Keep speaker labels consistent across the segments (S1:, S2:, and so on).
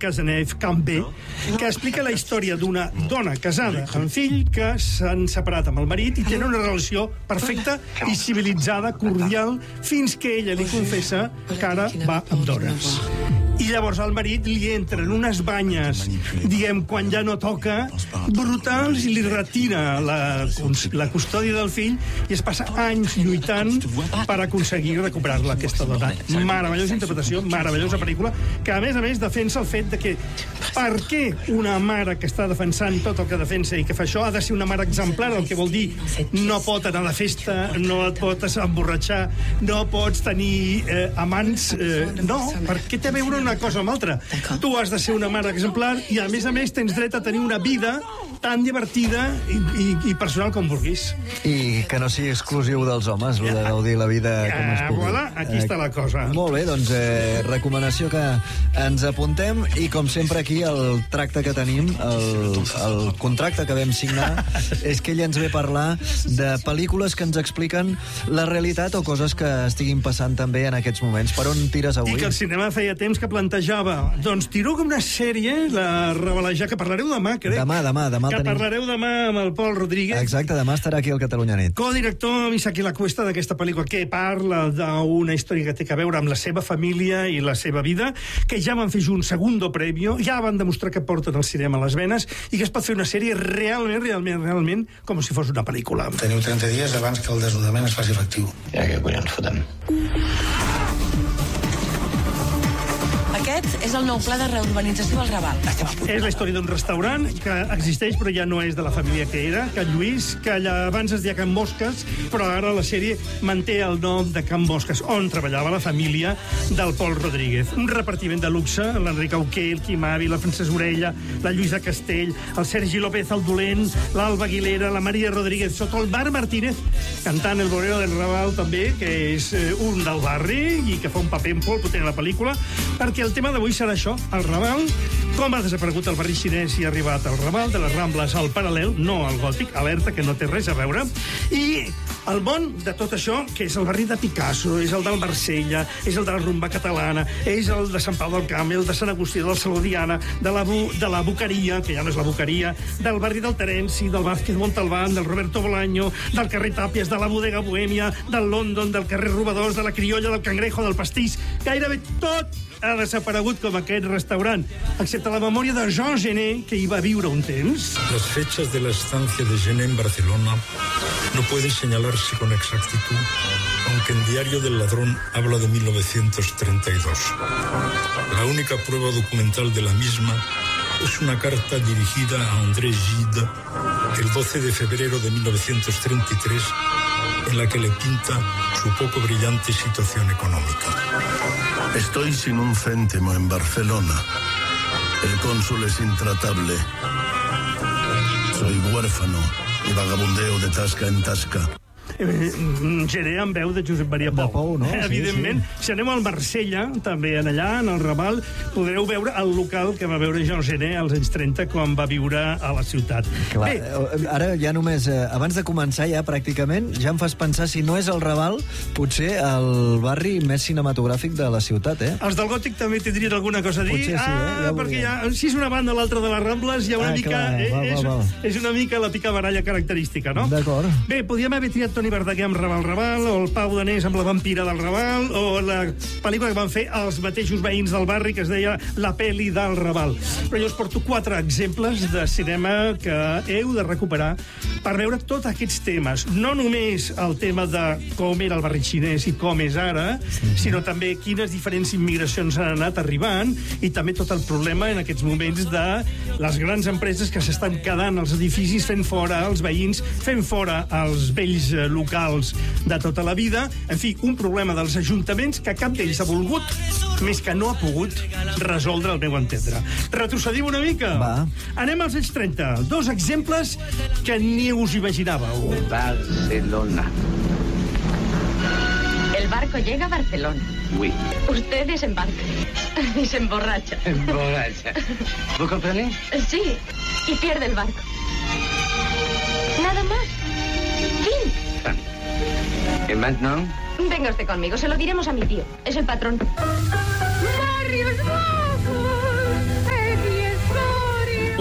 S1: Cazeneuve-Campbell, que explica la història d'una dona casada amb fill que s'han separat amb el marit i tenen una relació perfecta i civilitzada, cordial, fins que ella li confessa que ara va amb dones. I llavors al marit li entren unes banyes, diguem, quan ja no toca, brutals, i li retira la custòdia del fill i es passa anys lluitant per aconseguir recuperar-la, aquesta dona. Meravellosa interpretació, meravellosa pel·lícula, que a més defensa el fet de que per què una mare que està defensant tot el que defensa i que fa això ha de ser una mare exemplar, el que vol dir no pot anar de festa, no et pots emborratxar, no pots tenir amants, no, perquè té a veure una cosa amb altra. Tu has de ser una mare exemplar i a més tens dret a tenir una vida tan divertida i personal com vulguis.
S2: I que no sigui exclusiu dels homes, el de gaudir la vida com es pugui.
S1: Voilà, aquí està la cosa.
S2: Molt bé, doncs recomanació que ens apuntem i com sempre aquí el tracte que tenim, el contracte que vam signar és que ell ens ve a parlar de pel·lícules que ens expliquen la realitat o coses que estiguin passant també en aquests moments. Per on tires avui?
S1: I que el cinema feia temps que plantejava, doncs tiro com una sèrie, la revelejar, que parlareu demà, crec.
S2: Demà
S1: que tenim. Parlareu demà amb el Pol Rodríguez.
S2: Exacte, demà estarà aquí al Catalunya Nit.
S1: Codirector amb Isaki La Cuesta d'aquesta pel·lícula, que parla d'una història que té a veure amb la seva família i la seva vida, que ja van fer un segundo previo, ja van demostrar que porten el cinema a les venes i que es pot fer una sèrie realment com si fos una pel·lícula.
S3: Teniu 30 dies abans que el desnudament es faci efectiu.
S4: Ja que collons fotem.
S5: Aquest és el nou pla de reurbanització del Raval.
S1: És la història d'un restaurant que existeix però ja no és de la família que era, Can Lluís, que abans es deia Can Mosques, però ara la sèrie manté el nom de Can Mosques, on treballava la família del Pol Rodríguez. Un repartiment de luxe, l'Enric Auqué, el Quim Avi, la Francesc Orella, la Lluïsa Castell, el Sergi López el Dolent, l'Alba Aguilera, la Maria Rodríguez Soto, el Marc Martínez, cantant El Bolero del Raval també, que és un del barri i que fa un paper molt potent a la pel·lícula, perquè el tema d'avui serà això, el Raval, com ha desaparegut el barri xinès i ha arribat al Raval, de les Rambles al Paral·lel, no al Gòtic, alerta que no té res a veure, i el món de tot això, que és el barri de Picasso, és el del Marsella, és el de la rumba catalana, és el de Sant Pau del Camp, el de Sant Agustí, del Saló Diana, de la Boqueria, que ja no és la Boqueria, del barri del Terenci, del Vázquez Montalbán, del Roberto Bolaño, del carrer Tàpies, de la Bodega Bohèmia, del London, del carrer Robadors, de la Criolla, del Cangrejo, del Pastís, gairebé tot ha desaparegut com aquest restaurant, excepte la memòria de Jean Genet, que hi va viure un temps.
S6: Las fechas de la estancia de Genet en Barcelona no pueden señalarse con exactitud, aunque en Diario del Ladrón habla de 1932. La única prueba documental de la misma es una carta dirigida a André Gide el 12 de febrero de 1933, en la que le pinta su poco brillante situación económica.
S7: Estoy sin un céntimo en Barcelona. El cónsul es intratable. Soy huérfano y vagabundeo de tasca en tasca.
S1: Genet amb veu de Josep Maria Pou,
S2: no?
S1: Evidentment. Sí. Si anem al Marsella, també en allà, en el Raval, podreu veure el local que va veure Jean Genet als anys 30 quan va viure a la ciutat.
S2: Clar, ara ja només, abans de començar ja pràcticament, ja em fas pensar si no és el Raval, potser el barri més cinematogràfic de la ciutat, eh?
S1: Els del Gòtic també tindrien alguna cosa a dir.
S2: Potser sí, ja
S1: perquè si és una banda l'altra de les Rambles, hi ha una mica...
S2: Clar,
S1: és una mica la picabaralla característica, no?
S2: D'acord.
S1: Bé, podíem haver triat Toni Verdaguer amb Raval, o el Pau Danés amb la vampira del Raval, o la pel·lícula que van fer els mateixos veïns del barri, que es deia La peli del Raval. Però jo us porto 4 exemples de cinema que heu de recuperar per veure tots aquests temes. No només el tema de com era el barri xinès i com és ara, sinó també quines diferents immigracions han anat arribant i també tot el problema en aquests moments de les grans empreses que s'estan quedant als edificis, fent fora els veïns, fent fora els vells locals de tota la vida. En fi, un problema dels ajuntaments que cap d'ells ha volgut, més que no ha pogut resoldre, al meu entendre. Retrocedim una mica?
S2: Va.
S1: Anem als anys 30. 2 exemples que ni us imaginàveu.
S4: Barcelona.
S5: El barco llega a Barcelona.
S4: Oui.
S5: Usted desembarca y se emborracha.
S4: Emborracha. ¿Vos comprendés?
S5: Sí, y pierde el barco. Nada más. Fin.
S4: ¿Y maintenant?
S5: Venga usted conmigo, se lo diremos a mi tío. Es el patrón. ¡Barrios bajos!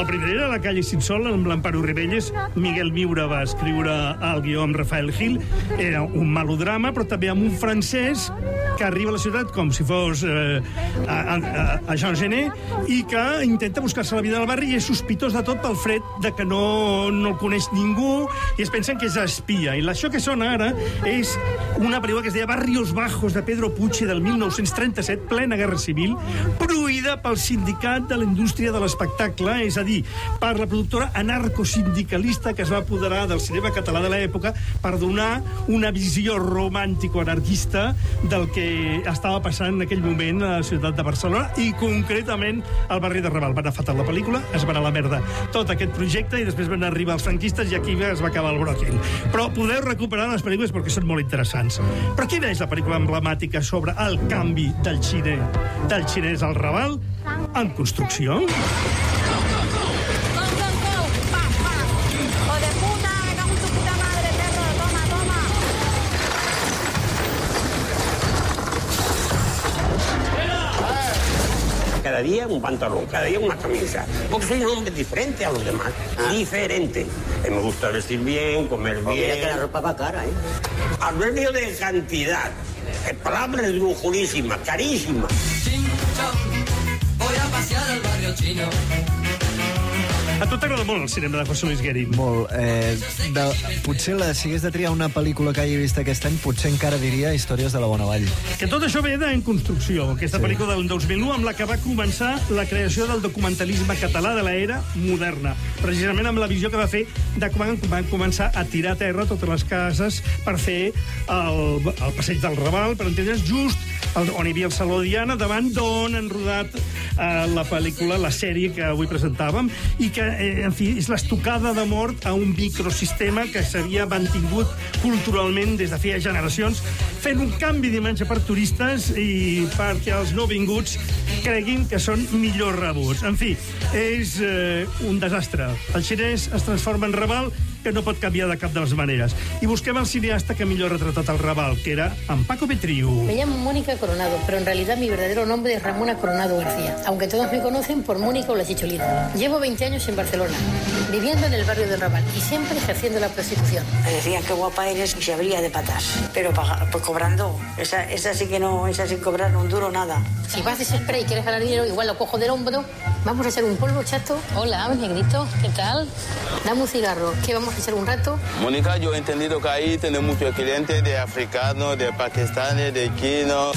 S1: La primera era La calle sin sol, amb l'Amparo Ribelles. Miguel Miura va escriure el guió amb Rafael Gil. Era un melodrama, però també amb un francès que arriba a la ciutat com si fos a Jean Genet i que intenta buscar-se la vida al barri i és sospitós de tot pel fred de que no el coneix ningú i es pensen que és espia. I això que sona ara és una pel·lícula que es deia Barrios Bajos, de Pedro Pucci, del 1937, plena guerra civil, prohibida pel sindicat de la indústria de l'espectacle, és a dir, per la productora anarcosindicalista que es va apoderar del cinema català de l'època per donar una visió romàntico-anarquista del que estava passant en aquell moment a la ciutat de Barcelona i concretament al barri de Raval. Va anar fatal la pel·lícula, es va anar a la merda tot aquest projecte i després van arribar els franquistes i aquí es va acabar el broquing. Però podeu recuperar les pel·lícules perquè són molt interessants. Però quina és la pel·lícula emblemàtica sobre el canvi del xinès al Raval en construcció?
S8: Cada día un pantalón, cada día una camisa. Porque soy un hombre diferente a los demás. Diferente. Me gusta vestir bien, comer bien.
S9: Mira que la ropa va cara, ¿eh?
S8: Hablando de cantidad. Palabras lujurísimas, carísimas.
S10: Voy a pasear al barrio chino.
S1: A tu t'agrada molt el cinema de José Luis Guerin?
S2: Molt. Potser si hagués de triar una pel·lícula que hagi vist aquest any, potser encara diria Històries de la Bona Vall.
S1: Que tot això ve d'En Construcció, aquesta pel·lícula del 2001 amb la que va començar la creació del documentalisme català de l'era moderna, precisament amb la visió que va fer de quan van començar a tirar a terra totes les cases per fer el passeig del Raval, per entendre's, just on hi havia el Saló Diana, davant d'on han rodat la pel·lícula, la sèrie que avui presentàvem, i que, en fi, és l'estocada de mort a un microsistema que s'havia mantingut culturalment des de feia generacions, fent un canvi d'imatge per turistes i perquè els nouvinguts creguin que són millor rebuts. En fi, és un desastre. El xinès es transforma en Raval, que no pot canviar de cap de les maneres. I busquem el cineasta que millor ha retratat el Raval, que era en Paco Petriu.
S11: Me llamo Mónica Coronado, pero en realidad mi verdadero nombre es Ramona Coronado García, aunque todos me conocen por Mónica o la Chicholina. Llevo 20 años en Barcelona, viviendo en el barrio del Raval y siempre ejerciendo la prostitución.
S9: Me decían qué guapa eres y se abría de patas, pero pues cobrando. Esa sí que no, esa sin cobrar un duro nada.
S11: Si vas de ese spray y quieres ganar dinero, igual lo cojo del hombro. Vamos a echar un polvo, chato. Hola, negrito, ¿qué tal? Dame un cigarro, que vamos a echar un rato.
S12: Mónica, yo he entendido que ahí tenemos muchos clientes de africanos, de pakistanes, de chinos.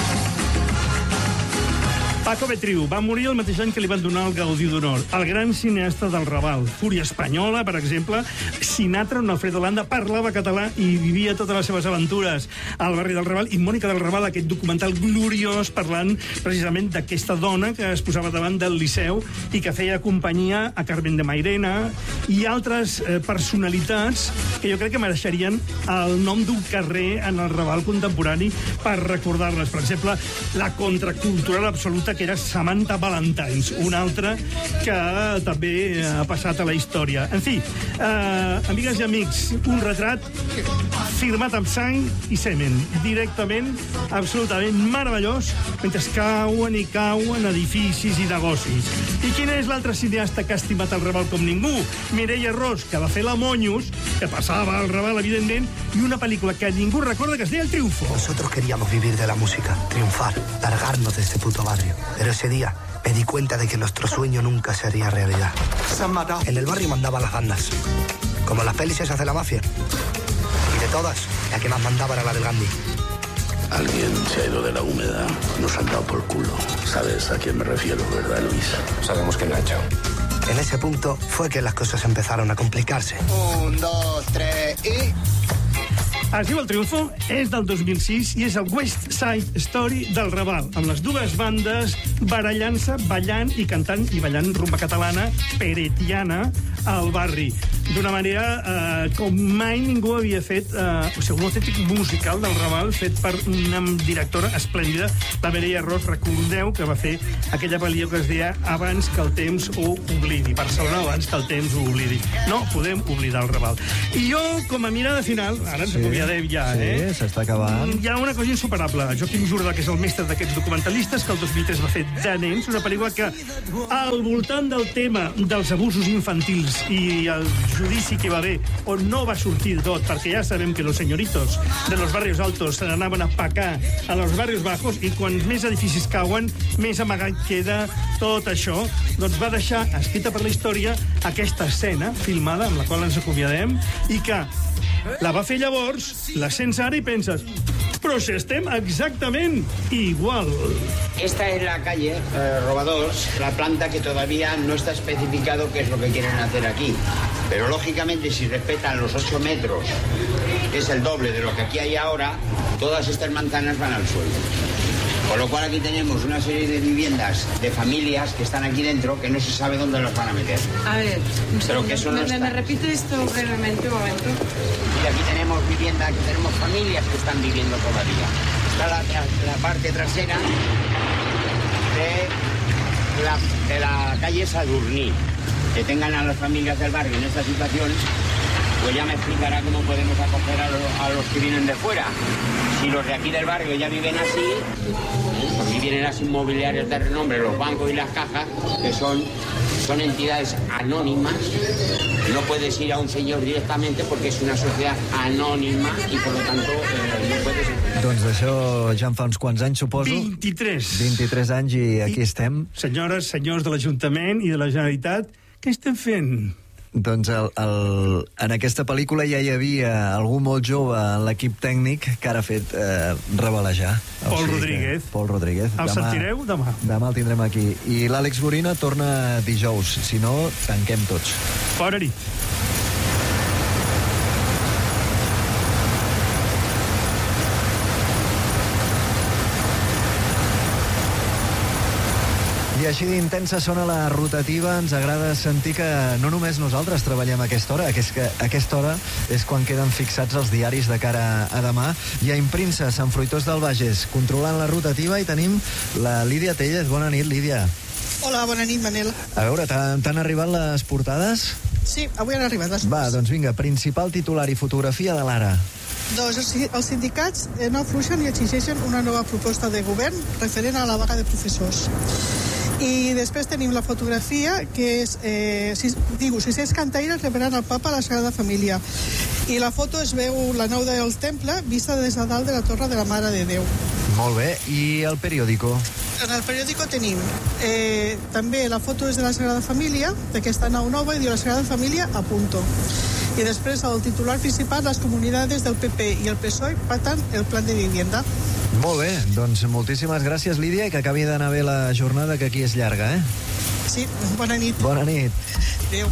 S1: Paco Petriu va morir el mateix any que li van donar el Gaudí d'Honor. El gran cineasta del Raval. Fúria espanyola, per exemple. Sinatra, on Alfredo Landa parlava català i vivia totes les seves aventures al barri del Raval. I Mònica del Raval, aquest documental gloriós parlant precisament d'aquesta dona que es posava davant del Liceu i que feia companyia a Carmen de Mairena i altres personalitats que jo crec que mereixerien el nom d'un carrer en el Raval contemporani per recordar-les. Per exemple, la contracultural absoluta que era Samantha Valentines, una altra que també ha passat a la història. En fi, amigues i amics, un retrat firmat amb sang i semen, directament, absolutament meravellós, mentre cauen i cauen edificis i negocis. I quin és l'altre cineasta que ha estimat el Raval com ningú? Mireia Ros, que va fer la Monyos, que passava al Raval, evidentment, i una pel·lícula que ningú recorda que es deia El Triunfo.
S13: Nosotros queríamos vivir de la música, triunfar, largarnos de este puto barrio. Pero ese día me di cuenta de que nuestro sueño nunca sería realidad. Se han matado. En el barrio mandaban las bandas, como en las pelis esas de la mafia. Y de todas, la que más mandaba era la del Gandhi.
S7: Alguien se ha ido de la húmeda, nos han dado por culo. ¿Sabes a quién me refiero, verdad, Luis?
S13: Sabemos quién lo ha hecho. En ese punto fue que las cosas empezaron a complicarse. 1, 2, 3 y...
S1: Es diu El Triunfo, és del 2006 i és el West Side Story del Raval, amb les dues bandes barallant-se, ballant i cantant i ballant rumba catalana peretiana al barri. D'una manera com mai ningú havia fet, un autèntic musical del Raval fet per una directora esplèndida, la Mireia Ros. Recordeu que va fer aquella pel·lícula que es deia Abans que el temps ho oblidi. Barcelona abans que el temps ho oblidi. No podem oblidar el Raval. I jo, com a mirada final, ara ens acomiadem acomiadem ja,
S2: Sí, s'està acabant.
S1: Hi ha una cosa insuperable. Joaquim Jordà, que és el mestre d'aquests documentalistes, que el 2003 va fer De nens, una pel·lícula que, al voltant del tema dels abusos infantils i el judici que va haver, on no va sortir tot, perquè ja sabem que los señoritos de los barrios altos se n'anaven a pacar a los barrios bajos, i quan més edificis cauen, més amagat queda tot això, doncs va deixar escrita per la història aquesta escena filmada, amb la qual ens acomiadem, i que la va fer llavors, la sents ara i penses, però si estem exactament igual.
S14: Esta es la calle Robadors, la planta que todavía no está especificado qué es lo que quieren hacer aquí. Pero lógicamente, si respetan los 8 metros, que es el doble de lo que aquí hay ahora, todas estas manzanas van al suelo. Con lo cual aquí tenemos una serie de viviendas de familias que están aquí dentro que no se sabe dónde las van a meter.
S15: A ver,
S14: pero que eso no
S15: me repite esto brevemente un momento.
S14: Y aquí tenemos viviendas, aquí tenemos familias que están viviendo todavía. Está la parte trasera de la calle Sadurní. Que tengan a las familias del barrio en esta situación, pues ya me explicará cómo podemos acoger a los que vienen de fuera. Si los de aquí del barrio ya viven así, pues vienen las inmobiliarias de renombre, los bancos y las cajas, que son entidades anónimas. No puedes ir a un señor directamente porque es una sociedad anònima i, per tant, no puedes...
S2: Doncs d'això ja en fa uns quants anys, suposo. 23 anys i aquí estem.
S1: Senyores, senyors de l'Ajuntament i de la Generalitat, què estem fent?
S2: Doncs en aquesta pel·lícula ja hi havia algú molt jove en l'equip tècnic que ara ha fet revelejar.
S1: Pol Rodríguez.
S2: Pol Rodríguez.
S1: El sentireu demà.
S2: Demà el tindrem aquí. I l'Àlex Gorina torna dijous. Si no, tanquem tots.
S1: Bona nit.
S2: I així d'intensa sona la rotativa. Ens agrada sentir que no només nosaltres treballem a aquesta hora, que és que a aquesta hora és quan queden fixats els diaris de cara a demà. Hi ha Impremsa, Sant Fruitós del Bages, controlant la rotativa, i tenim la Lídia Tellez. Bona nit, Lídia.
S16: Hola, bona nit, Manel.
S2: A veure, t'han arribat les portades?
S16: Sí, avui han arribat les
S2: Va, doncs vinga, principal titular i fotografia de l'Ara.
S16: Doncs els sindicats no afluixen i exigeixen una nova proposta de govern referent a la vaga de professors. I després tenim la fotografia, que és, 600 cantaires rebran el papa a la Sagrada Família. I la foto es veu la nau del temple, vista des de dalt de la torre de la Mare de Déu.
S2: Molt bé, i el periòdico?
S16: En el periòdico tenim també la foto és de la Sagrada Família, d'aquesta nau nova, i diu la Sagrada Família a punto. I després el titular principal, les comunitats del PP i el PSOE pactan el plan de vivienda.
S2: Molt bé, doncs moltíssimes gràcies, Lídia, i que acabi d'anar bé la jornada, que aquí és llarga, eh?
S16: Sí, bona nit.
S2: Bona nit.
S16: Adéu.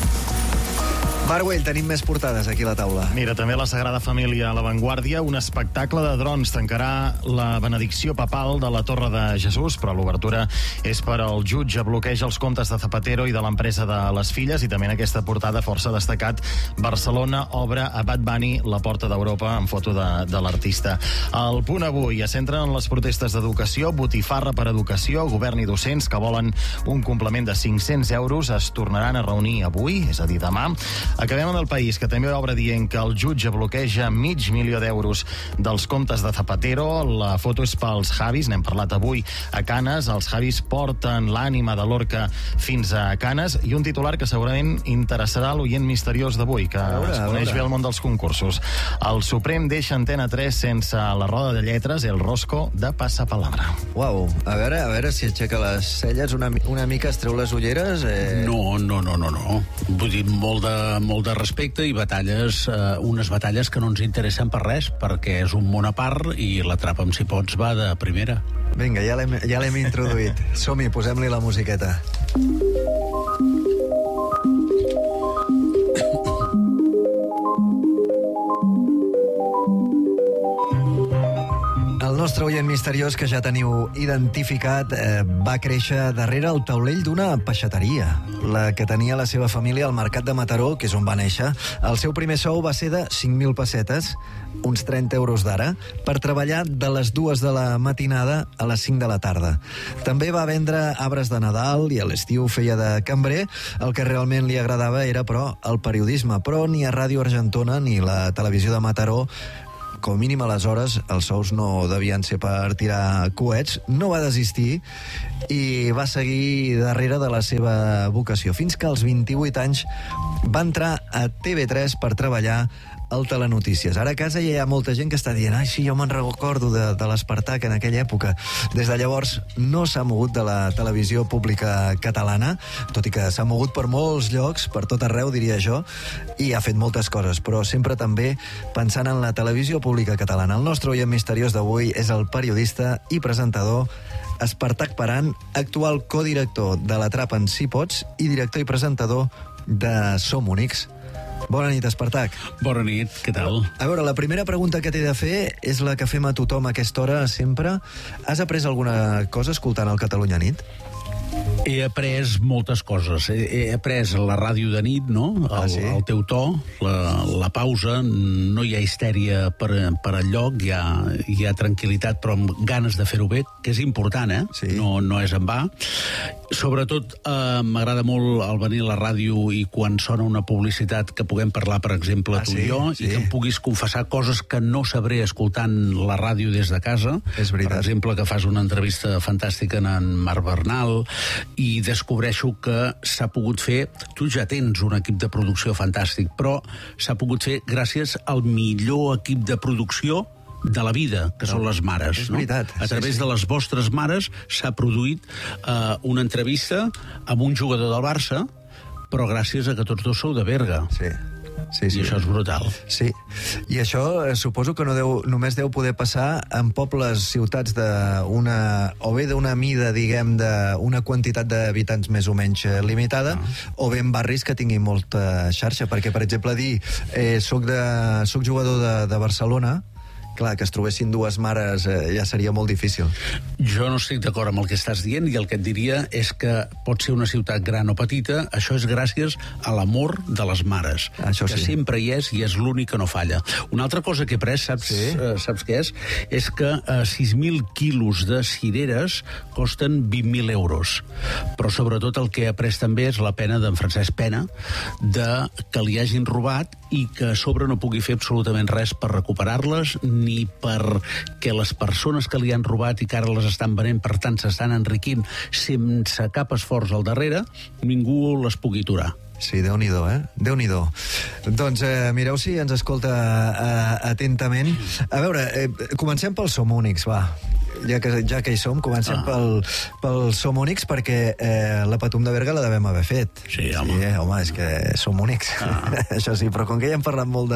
S2: Marc Güell, tenim més portades aquí a la taula.
S17: Mira, també la Sagrada Família a l'avantguàrdia, un espectacle de drons tancarà la benedicció papal de la Torre de Jesús, però l'obertura és per al jutge. Bloqueja els comptes de Zapatero i de l'empresa de les filles, i també en aquesta portada força destacat, Barcelona obre a Bad Bunny la porta d'Europa, amb foto de l'artista. El Punt Avui es centra en les protestes d'educació, botifarra per educació, govern i docents que volen un complement de 500 euros es tornaran a reunir avui, és a dir, demà. Acabem amb El País, que també obre dient que el jutge bloqueja 500.000 d'euros dels comptes de Zapatero. La foto és pels Javis, n'hem parlat avui a Canes. Els Javis porten l'ànima de Lorca fins a Canes, i un titular que segurament interessarà l'oient misteriós d'avui, que es coneix bé el món dels concursos. El Suprem deixa Antena 3 sense la roda de lletres, el rosco de Passapalabra.
S2: Uau, a veure si aixeca les celles una mica, es treu les ulleres.
S18: No. Vull dir, molt de respecte i batalles, unes batalles que no ens interessen per res, perquè és un món a part i l'Atrapa'm si pots va de primera.
S2: Vinga, ja l'hem introduït. Som-hi, posem-li la musiqueta. nostre oient misteriós, que ja teniu identificat, va créixer darrere el taulell d'una peixateria, la que tenia la seva família al Mercat de Mataró, que és on va néixer. El seu primer sou va ser de 5.000 pessetes, uns 30 euros d'ara, per treballar de les 2 de la matinada a les 5 de la tarda. També va vendre arbres de Nadal i a l'estiu feia de cambrer. El que realment li agradava era, però, el periodisme. Però ni a Ràdio Argentona ni la televisió de Mataró, com a mínim aleshores, els sous no devien ser per tirar coets, no va desistir i va seguir darrere de la seva vocació, fins que als 28 anys va entrar a TV3 per treballar al Telenotícies. Ara a casa ja hi ha molta gent que està dient «Ai, sí, jo me'n recordo de l'Espartac en aquella època». Des de llavors no s'ha mogut de la televisió pública catalana, tot i que s'ha mogut per molts llocs, per tot arreu, diria jo, i ha fet moltes coses, però sempre també pensant en la televisió pública catalana. El nostre oient misteriós d'avui és el periodista i presentador Espartac Paran, actual codirector de l'Atrapa'n Si Pots i director i presentador de Som Únics. Bona nit, Espartac.
S18: Bona nit, què tal?
S2: A veure, la primera pregunta que t'he de fer és la que fem a tothom a aquesta hora, sempre. Has après alguna cosa escoltant el Catalunya Nit?
S18: He après moltes coses. He après la ràdio de nit, no? El teu to, la pausa, no hi ha histèria per enlloc, hi ha tranquil·litat, però amb ganes de fer-ho bé, que és important, Sí. No és en va. Sobretot, m'agrada molt el venir a la ràdio i quan sona una publicitat que puguem parlar, per exemple, tu i jo, i que em puguis confessar coses que no sabré escoltant la ràdio des de casa.
S2: És veritat.
S18: Per exemple, que fas una entrevista fantàstica en Marc Bernal, i descobreixo que s'ha pogut fer... Tu ja tens un equip de producció fantàstic, però s'ha pogut fer gràcies al millor equip de producció de la vida, que són les mares.
S2: És veritat.
S18: A través de les vostres mares s'ha produït una entrevista amb un jugador del Barça, però gràcies a que tots dos sou de Berga.
S2: Sí.
S18: I això és brutal.
S2: Sí, i això suposo que només deu poder passar en pobles, ciutats o bé d'una mida, diguem, d'una quantitat d'habitants més o menys limitada, o bé en barris que tinguin molta xarxa, perquè, per exemple, soc jugador de Barcelona. Clar, que es trobessin dues mares ja seria molt difícil.
S18: Jo no estic d'acord amb el que estàs dient, i el que et diria és que pot ser una ciutat gran o petita, això és gràcies a l'amor de les mares, que sempre hi és i és l'únic que no falla. Una altra cosa que he pres, saps què és? És que 6.000 quilos de cireres costen 20.000 euros. Però sobretot el que he après també és la pena d'en Francesc Pena, que li hagin robat i que a sobre no pugui fer absolutament res per recuperar-les, ni perquè les persones que li han robat i que ara les estan venent, per tant s'estan enriquint sense cap esforç al darrere, ningú les pugui aturar.
S2: Sí, Déu-n'hi-do, Déu-n'hi-do. Doncs mireu si ens escolta atentament. A veure, comencem pel Som Únics, va. Ja que hi som, comencem pel Som Únics, perquè la Patum de Berga la devem haver fet.
S18: Sí, home.
S2: Sí, home, és que Som Únics. Això sí, però com que ja hem parlat molt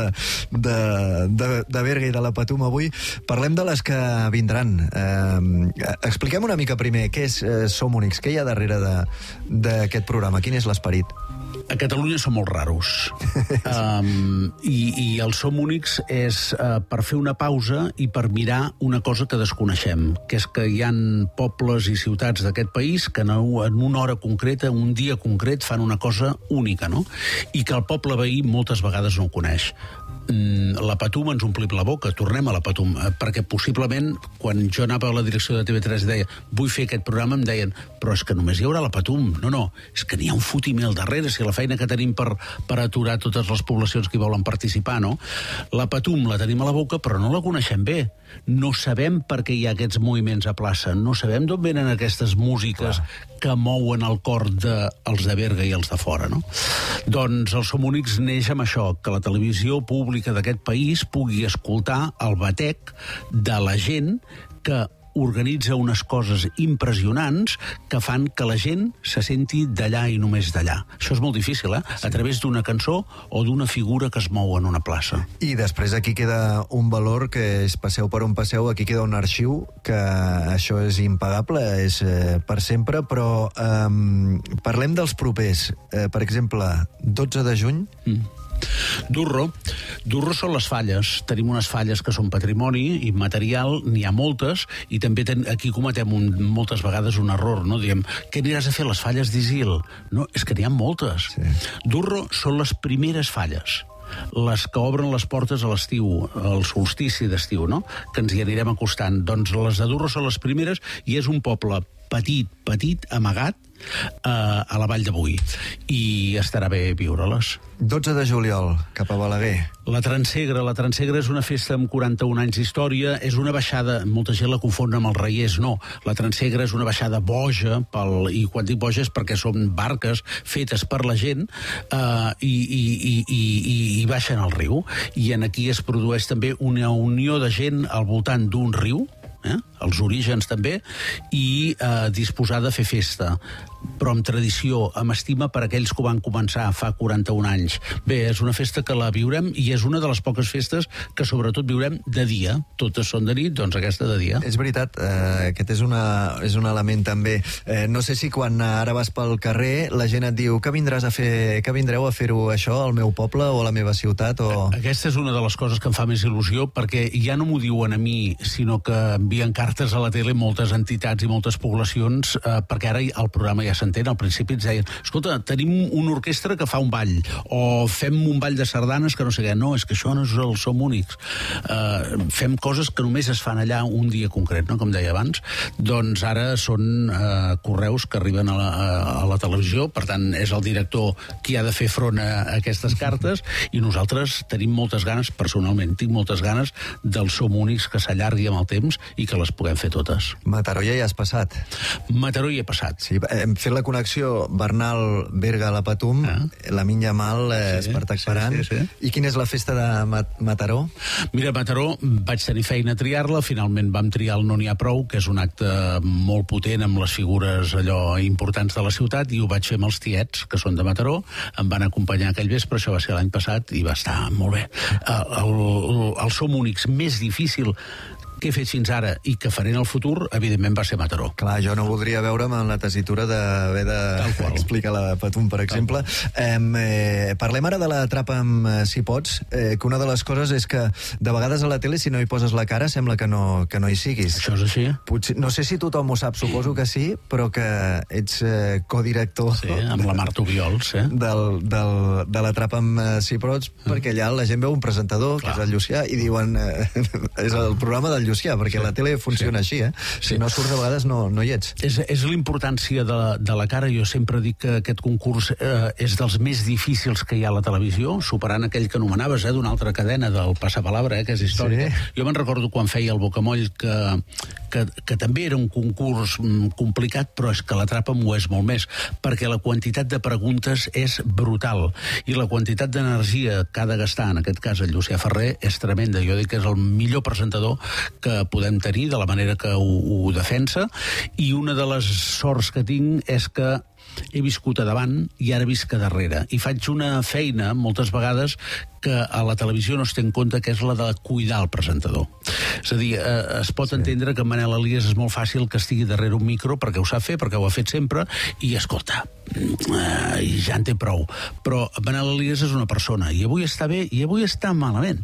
S2: de Berga i de la Patum avui, parlem de les que vindran. Expliquem una mica primer què és Som Únics, què hi ha darrere d'aquest programa, quin és l'esperit?
S18: A Catalunya som molt raros. I el Som Únics és per fer una pausa i per mirar una cosa que desconeixem, que és que hi ha pobles i ciutats d'aquest país que en una hora concreta, un dia concret, fan una cosa única, no? I que el poble veí moltes vegades no ho coneix. La Patum ens omplim la boca, tornem a la Patum, perquè possiblement quan jo anava a la direcció de TV3 i deia vull fer aquest programa, em deien però és que només hi haurà la Patum. No, és que n'hi ha un fotimer al darrere, si la feina que tenim per aturar totes les poblacions que hi volen participar, no? La Patum la tenim a la boca, però no la coneixem bé. No sabem per què hi ha aquests moviments a plaça, no sabem d'on venen aquestes músiques que mouen el cor dels de Berga i els de fora, no? Doncs el Som Únics neix amb això, que la televisió pública d'aquest país pugui escoltar el batec de la gent que organitza unes coses impressionants que fan que la gent se senti d'allà i només d'allà. Això és molt difícil, a través d'una cançó o d'una figura que es mou en una plaça.
S2: I després aquí queda un valor que és passeu per on passeu, aquí queda un arxiu que això és impagable, és per sempre, però parlem dels propers. Per exemple, 12 de juny,
S18: Durro són les falles. Tenim unes falles que són patrimoni immaterial, n'hi ha moltes, i també aquí cometem moltes vegades un error, no? Diem, què aniràs a fer, les falles d'Isil? No, és que n'hi ha moltes. Sí. Durro són les primeres falles, les que obren les portes a l'estiu, al solstici d'estiu, no? Que ens hi anirem acostant. Doncs les de Durro són les primeres i és un poble petit, amagat, a la Vall de Boí, i estarà bé viure-les.
S2: 12 de juliol, cap a Balaguer.
S18: La Transegra és una festa amb 41 anys d'història, és una baixada, molta gent la confon amb els Reiers, no. La Transegra és una baixada boja, i quan dic boja és perquè són barques fetes per la gent i baixen al riu. I aquí es produeix també una unió de gent al voltant d'un riu, els orígens també, i disposar de fer festa, però amb tradició, amb estima per aquells que ho van començar fa 41 anys. Bé, és una festa que la viurem i és una de les poques festes que sobretot viurem de dia. Totes són de nit, doncs aquesta de dia.
S2: És veritat, aquest és un element també. No sé si quan ara vas pel carrer la gent et diu que vindreu a fer-ho això al meu poble o a la meva ciutat o...
S18: Aquesta és una de les coses que em fa més il·lusió, perquè ja no m'ho diuen a mi, sinó que envien cartes a la tele moltes entitats i moltes poblacions, perquè ara el programa ja s'entén. Al principi ens deien, escolta, tenim una orquestra que fa un ball, o fem un ball de sardanes que no sé què. No, és que això no és el Som Únics. Fem coses que només es fan allà un dia concret, no? Com deia abans. Doncs ara són correus que arriben a la televisió, per tant, és el director qui ha de fer front a aquestes cartes, i nosaltres tenim moltes ganes, personalment, tinc moltes ganes del Som Únics que s'allargui amb el temps i que les puguem fer totes.
S2: Mataró ja hi has passat.
S18: Mataró hi he passat.
S2: Sí, hem fet la connexió Bernal, Berga, la Patum, la Minya Mal, Espartac Parant. Sí. I quina és la festa de Mataró?
S18: Mira, Mataró vaig tenir feina a triar-la, finalment vam triar el No n'hi ha prou, que és un acte molt potent amb les figures allò importants de la ciutat, i ho vaig fer amb els tiets, que són de Mataró, em van acompanyar aquell vespre, això va ser l'any passat, i va estar molt bé. El Som Únics més difícil que he fet fins ara i que faré en el futur, evidentment va ser Mataró.
S2: Clar, jo no voldria veure'm en la tessitura d'haver d'explicar la Patum, per exemple. Parlem ara de la Atrapa amb Si Pots, que una de les coses és que de vegades a la tele, si no hi poses la cara, sembla que no hi siguis.
S18: Això és així.
S2: Potser, no sé si tothom ho sap, suposo que sí, però que ets codirector...
S18: Sí, amb la Marta Obiols,
S2: de l'Atrapa amb Si Pots, perquè allà la gent veu un presentador, que és el Llucià, i diuen... és el programa del Llucià, perquè la tele funciona així, Si no surts de vegades no hi ets.
S18: És l'importància de la cara. Jo sempre dic que aquest concurs és dels més difícils que hi ha a la televisió, superant aquell que anomenaves, d'una altra cadena del Passapalabra, que és històrica. Sí. Jo me'n recordo quan feia el Bocamoll que també era un concurs complicat, però és que l'Atrapa'm ho és molt més, perquè la quantitat de preguntes és brutal, i la quantitat d'energia que ha de gastar, en aquest cas el Llucià Ferrer, és tremenda. Jo dic que és el millor presentador que podem tenir, de la manera que ho defensa, i una de les sorts que tinc és que he viscut a davant i ara visc a darrere. I faig una feina, moltes vegades, que a la televisió no es té en compte, que és la de cuidar el presentador. És a dir, es pot entendre que Manel Elias és molt fàcil que estigui darrere un micro, perquè ho sap fer, perquè ho ha fet sempre, i escolta, ja en té prou. Però Manel Elias és una persona, i avui està bé, i avui està malament.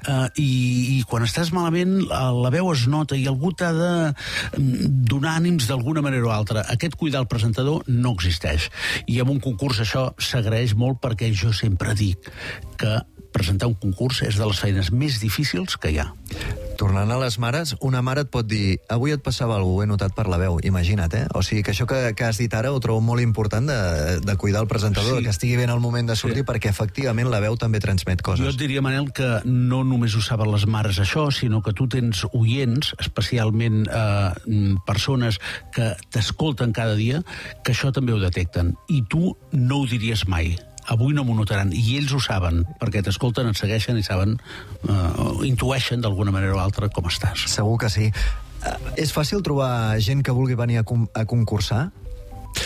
S18: I quan estàs malament, la veu es nota, i algú t'ha de donar ànims d'alguna manera o altra. Aquest cuidar el presentador no existeix. I en un concurs això s'agraeix molt, perquè jo sempre dic que presentar un concurs és de les feines més difícils que hi ha.
S2: Tornant a les mares, una mare et pot dir avui et passava alguna cosa, he notat per la veu, imagina't, O sigui que això que has dit ara ho trobo molt important de cuidar el presentador, que estigui bé en el moment de sortir, perquè efectivament la veu també transmet coses.
S18: Jo et diria, Manel, que no només ho saben les mares això, sinó que tu tens oients, especialment persones que t'escolten cada dia, que això també ho detecten, i tu no ho diries mai. Avui no m'ho notaran, i ells ho saben, perquè t'escolten, et segueixen i saben, intueixen d'alguna manera o altra com estàs.
S2: Segur que sí. És fàcil trobar gent que vulgui venir a concursar?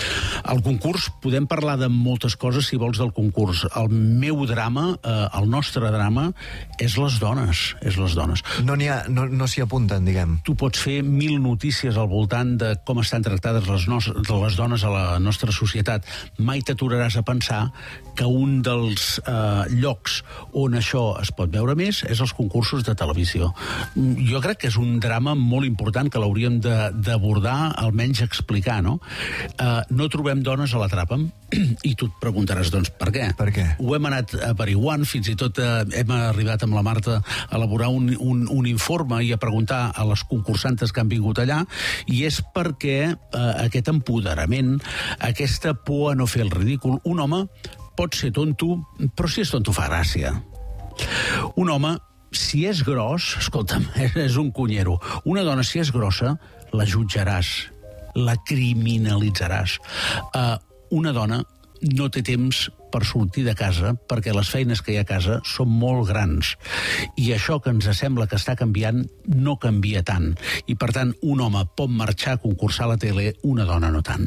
S18: El concurs, podem parlar de moltes coses, si vols, del concurs. El meu drama, el nostre drama, és les dones.
S2: No s'hi apunten, diguem.
S18: Tu pots fer 1000 notícies al voltant de com estan tractades les dones a la nostra societat. Mai t'aturaràs a pensar que un dels llocs on això es pot veure més és els concursos de televisió. Jo crec que és un drama molt important que l'hauríem d'abordar, almenys explicar, no? No trobem dones a l'Atrapa'm i tu et preguntaràs, doncs, per què?
S2: Per què?
S18: Ho hem anat averiguant, fins i tot hem arribat amb la Marta a elaborar un informe i a preguntar a les concursantes que han vingut allà, i és perquè aquest empoderament, aquesta por a no fer el ridícul, un home pot ser tonto, però si és tonto fa gràcia. Un home, si és gros, escolta'm, és un cunyero. Una dona, si és grossa, la jutjaràs, la criminalitzaràs. Una dona no té temps per sortir de casa perquè les feines que hi ha a casa són molt grans. I això que ens sembla que està canviant no canvia tant. I, per tant, un home pot marxar a concursar a la tele, una dona no tant.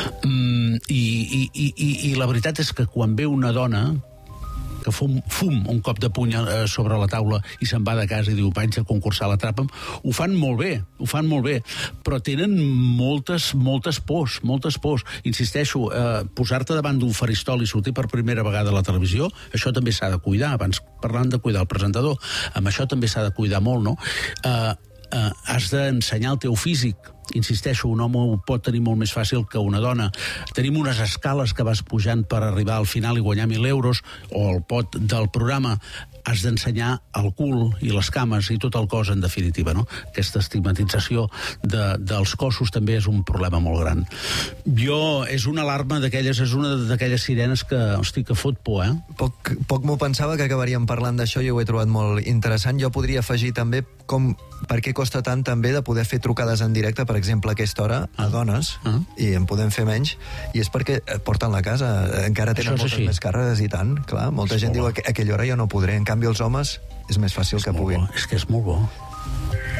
S18: I la veritat és que quan ve una dona que fum un cop de puny sobre la taula i se'n va de casa i diu vaig a concursar a l'Atrapa'm, ho fan molt bé, però tenen moltes pors. Insisteixo, posar-te davant d'un faristol i sortir per primera vegada a la televisió, això també s'ha de cuidar. Abans parlant de cuidar el presentador, amb això també s'ha de cuidar molt, no? Has d'ensenyar el teu físic. Insisteixo, un home ho pot tenir molt més fàcil que una dona. Tenim unes escales que vas pujant per arribar al final i guanyar 1.000 euros, o el pot del programa. Has d'ensenyar el cul i les cames i tot el cos, en definitiva, no? Aquesta estigmatització dels cossos també és un problema molt gran. És una alarma d'aquelles, és una d'aquelles sirenes que, hosti, que fot por,
S2: Poc m'ho pensava que acabaríem parlant d'això i ho he trobat molt interessant. Jo podria afegir també per què costa tant també de poder fer trucades en directe, per exemple, a aquesta hora, a dones, i en podem fer menys, i és perquè porten la casa, encara tenen moltes més càrregues i tant, clar, molta gent diu a aquella hora jo no podré, en canvi els homes és més fàcil que puguin.
S18: És que és molt bo.